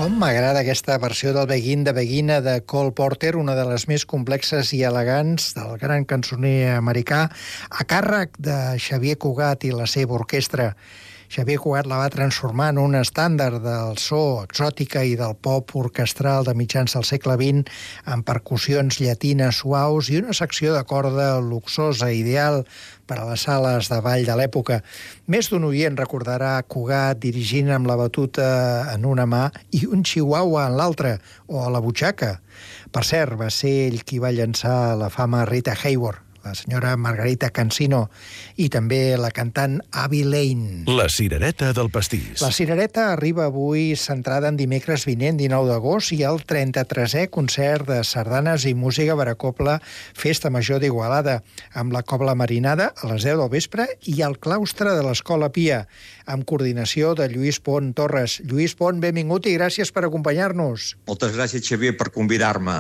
Com m'agrada aquesta versió del Begin de Begina de Cole Porter, una de les més complexes i elegants del gran cançoner americà, a càrrec de Xavier Cugat i la seva orquestra. Xavier Cugat la va transformar en un estàndard del so exòtica i del pop orquestral de mitjans del segle XX, amb percussions llatines suaus i una secció de corda luxosa, ideal per a les sales de ball de l'època. Més d'un oient recordarà Cugat dirigint amb la batuta en una mà i un chihuahua en l'altra, o a la butxaca. Per cert, va ser ell qui va llançar la fama a Rita Hayworth, la senyora Margarita Cansino i també la cantant Abby Lane. La cirereta del pastís. La cirereta arriba avui centrada en dimecres vinent, 19 d'agost, i el 33è concert de sardanes i música per a cobla Festa Major d'Igualada, amb la Cobla Marinada a les 10 del vespre i al claustre de l'Escola Pia, amb coordinació de Lluís Pont Torres. Lluís Pont, benvingut i gràcies per acompanyar-nos. Moltes gràcies, Xavier, per convidar-me.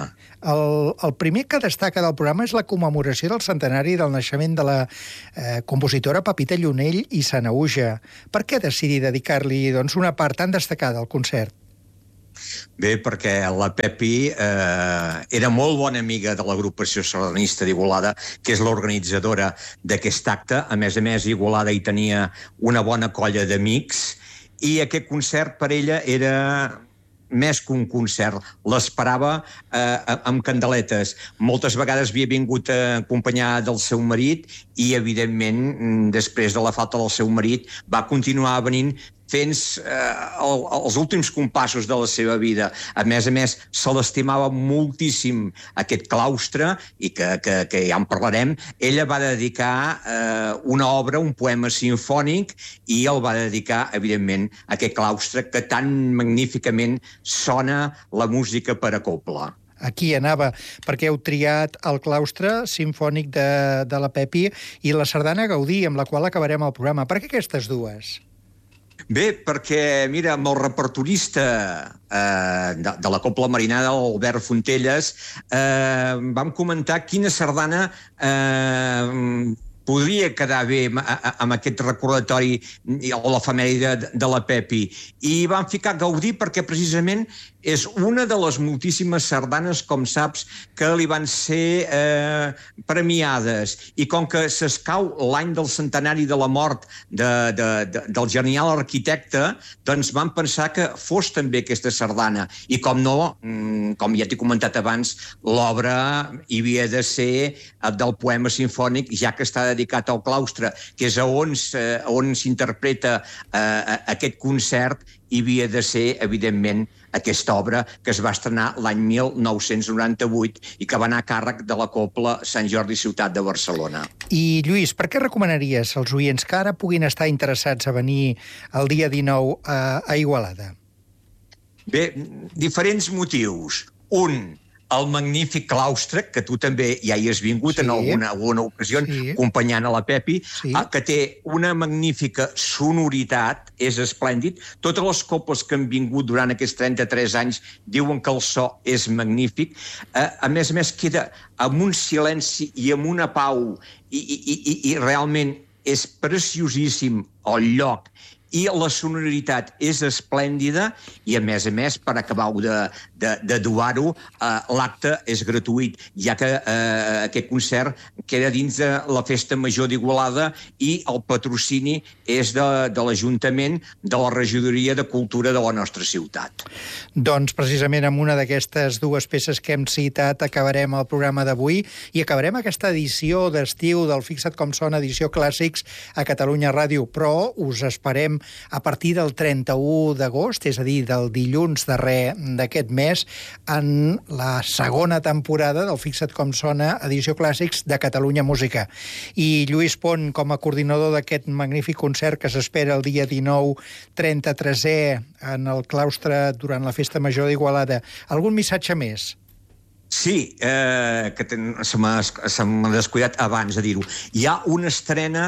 El primer que destaca del programa és la commemoració del centenari del naixement de la compositora Pepita Llunell i Sanaüja. Per què decidir dedicar-li una part tan destacada al concert? Bé, perquè la Pepi era molt bona amiga de l'agrupació sardanista d'Igualada, que és l'organitzadora d'aquest acte. A més, Igualada hi tenia una bona colla d'amics i aquest concert per ella era més que un concert. L'esperava amb candeletes. Moltes vegades havia vingut acompanyada del seu marit i, evidentment, després de la falta del seu marit, va continuar venint fent els últims compassos de la seva vida. A més, se l'estimava moltíssim aquest claustre, i que ja en parlarem. Ella va dedicar una obra, un poema sinfònic, i el va dedicar, evidentment, a aquest claustre que tan magníficament sona la música per a cobla. Aquí anava, perquè heu triat el claustre sinfònic de la Pepi i la sardana Gaudí, amb la qual acabarem el programa. Per què aquestes dues? Bé, perquè, mira, amb el repertorista de la Cobla Marinada, l'Albert Fontelles, vam comentar quina sardana podria quedar bé amb aquest recordatori o l'efemèride de la Pepi. I vam ficar Gaudí perquè precisament és una de les moltíssimes sardanes, com saps, que li van ser premiades. I com que s'escau l'any del centenari de la mort del genial arquitecte, doncs vam pensar que fos també aquesta sardana. I com no, com ja t'he comentat abans, l'obra hi havia de ser del poema sinfònic, ja que està dedicat al claustre, que és on s'interpreta aquest concert, hi havia de ser, evidentment, aquesta obra que es va estrenar l'any 1998 i que va anar a càrrec de la Cobla Sant Jordi Ciutat de Barcelona. I, Lluís, per què recomanaries als oients que ara puguin estar interessats a venir el dia 19 a Igualada? Bé, diferents motius. Un, el magnífic claustre, que tu també ja hi has vingut en alguna ocasió, acompanyant a la Pepi, que té una magnífica sonoritat, és esplèndid. Totes les coples que han vingut durant aquests 33 anys diuen que el so és magnífic. A més, queda amb un silenci i amb una pau, i realment és preciosíssim el lloc. I la sonoritat és esplèndida i, a més, per acabar de dur-ho, l'acte és gratuït, ja que aquest concert queda dins de la Festa Major d'Igualada i el patrocini és de l'Ajuntament, de la Regidoria de Cultura de la nostra ciutat. Doncs, precisament, amb una d'aquestes dues peces que hem citat, acabarem el programa d'avui i acabarem aquesta edició d'estiu del Fixa't com sona, edició Clàssics a Catalunya Ràdio, però us esperem a partir del 31 d'agost, és a dir, del dilluns darrer d'aquest mes, en la segona temporada del Fixa't com sona, edició Clàssics de Catalunya Música. I Lluís Pont, com a coordinador d'aquest magnífic concert que s'espera el dia 19, 33è, en el claustre durant la Festa Major d'Igualada, algun missatge més? Sí, que se m'ha descuidat abans de dir-ho. Hi ha una estrena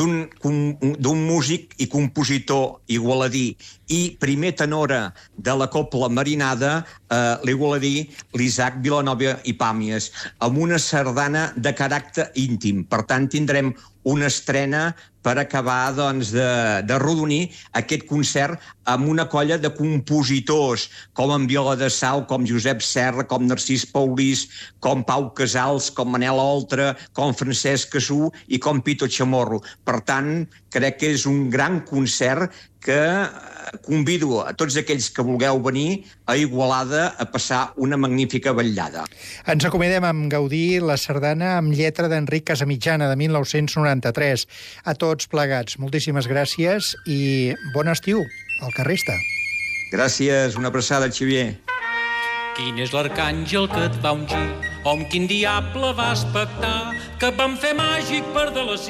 d'un músic i compositor igualadí i primer tenora de la Cobla Marinada, l'igualadí, l'Isaac Vilanova i Pàmies, amb una sardana de caràcter íntim. Per tant, tindrem una estrena per acabar de rodonir aquest concert amb una colla de compositors com en Viola de Sau, com Josep Serra, com Narcís Paulís, com Pau Casals, com Manel Oltra, com Francesc Cassú i com Pito Chamorro. Per tant, crec que és un gran concert que convido a tots aquells que vulgueu venir a Igualada a passar una magnífica vetllada. Ens acomodem amb gaudir la sardana amb lletra d'Enric Casamitjana, de 1993. A tots plegats, moltíssimes gràcies i bon estiu, el que resta. Gràcies, una abraçada, Xavier. Quin és l'arcàngel que et va ungir? O amb quin diable va espectar? Que et van fer màgic per delació?